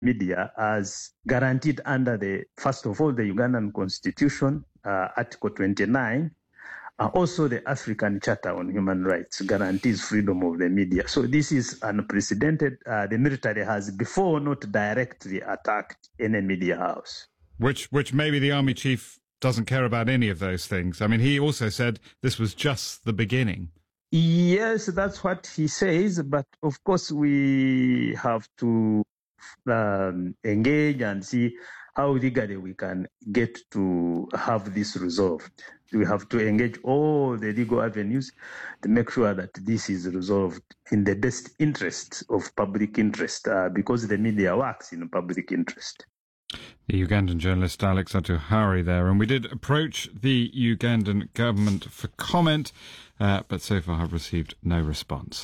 media as guaranteed under first of all, the Ugandan Constitution, Article 29, also the African Charter on Human Rights guarantees freedom of the media. So this is unprecedented. The military has before not directly attacked any media house. Which maybe the army chief doesn't care about any of those things. I mean, he also said this was just the beginning. Yes, that's what he says. But of course, we have to engage and see how legally we can get to have this resolved. We have to engage all the legal avenues to make sure that this is resolved in the best interest of public interest, because the media works in public interest. The Ugandan journalist Alex Atuhari there. And we did approach the Ugandan government for comment, but so far have received no response.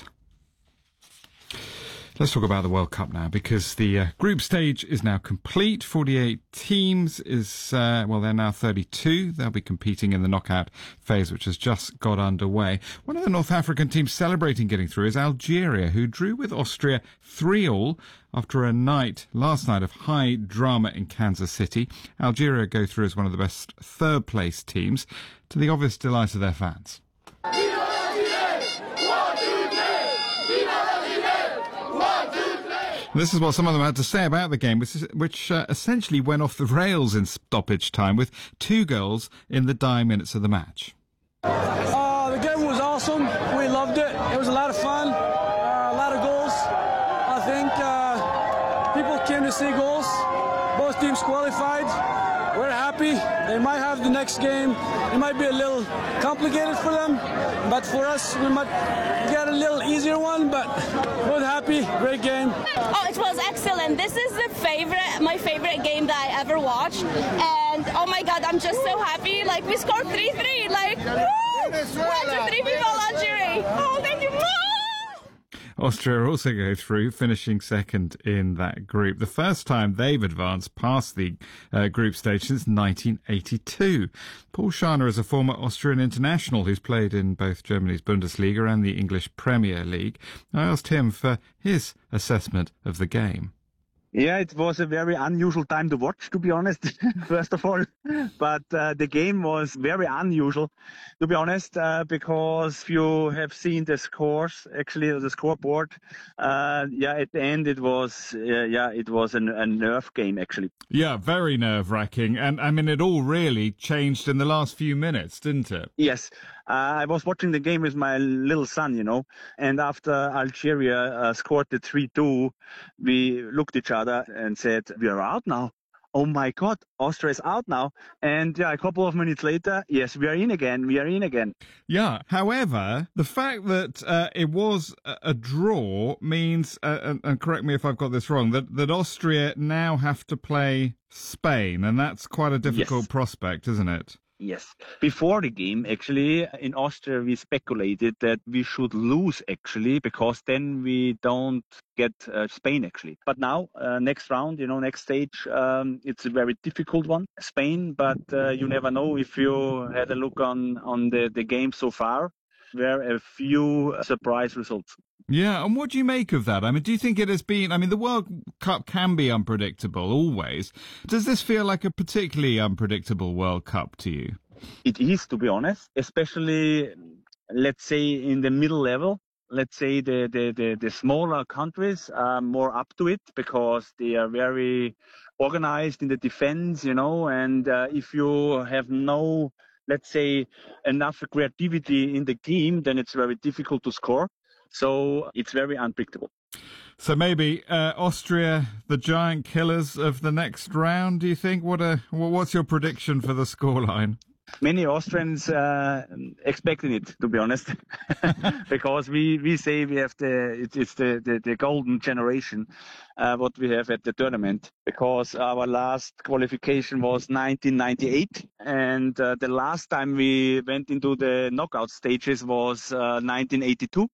Let's talk about the World Cup now, because the group stage is now complete. 48 teams they're now 32. They'll be competing in the knockout phase, which has just got underway. One of the North African teams celebrating getting through is Algeria, who drew with Austria 3-3 after a last night of high drama in Kansas City. Algeria go through as one of the best third-place teams, to the obvious delight of their fans. This is what some of them had to say about the game, which essentially went off the rails in stoppage time, with 2 goals in the dying minutes of the match. The game was awesome. We loved it. It was a lot of fun, a lot of goals. I think people came to see goals. Both teams qualified. We're happy. They might have the next game. It might be a little complicated for them, but for us, we might get a little easier one, but we're happy. Great game. Oh, it was excellent. This is my favorite game that I ever watched. And oh my God, I'm just so happy. Like, we scored 3-3. Like, woo! 1, 2, 3, viva Algeria. Oh, thank you. Austria also go through, finishing second in that group. The first time they've advanced past the group stage since 1982. Paul Scharner is a former Austrian international who's played in both Germany's Bundesliga and the English Premier League. I asked him for his assessment of the game. Yeah, it was a very unusual time to watch, to be honest, first of all. But the game was very unusual, to be honest, because you have seen the scores, actually, the scoreboard. At the end, it was a nerve game, actually. Yeah, very nerve-wracking. And, I mean, it all really changed in the last few minutes, didn't it? Yes. I was watching the game with my little son, and after Algeria scored the 3-2, we looked at each other and said, we are out now. Oh my God, Austria is out now. And a couple of minutes later, yes, we are in again. Yeah, however, the fact that it was a draw means, and correct me if I've got this wrong, that Austria now have to play Spain, and that's quite a difficult prospect, isn't it? Yes. Before the game, actually, in Austria, we speculated that we should lose, actually, because then we don't get Spain, actually. But now, next round, next stage, it's a very difficult one, Spain. But you never know. If you had a look on the game so far, there are a few surprise results. Yeah, and what do you make of that? I mean, do you think it has been... I mean, the World Cup can be unpredictable, always. Does this feel like a particularly unpredictable World Cup to you? It is, to be honest, especially, let's say, in the middle level. Let's say the smaller countries are more up to it because they are very organized in the defense, and if you have no, let's say, enough creativity in the game, then it's very difficult to score. So it's very unpredictable. So maybe Austria, the giant killers of the next round, do you think? What's your prediction for the scoreline? Many Austrians expecting it, to be honest, because we say we have the golden generation, what we have at the tournament, because our last qualification was 1998, and the last time we went into the knockout stages was 1982.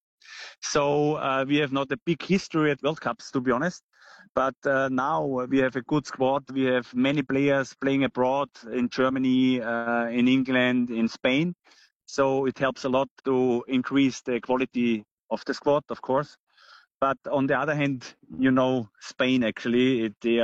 So we have not a big history at World Cups, to be honest. But now we have a good squad. We have many players playing abroad in Germany, in England, in Spain. So it helps a lot to increase the quality of the squad, of course. But on the other hand, Spain actually, they